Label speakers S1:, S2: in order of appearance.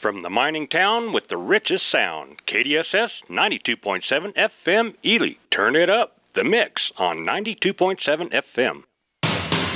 S1: From the mining town with the richest sound, KDSS 92.7 FM Ely. Turn it up, the mix on 92.7 FM.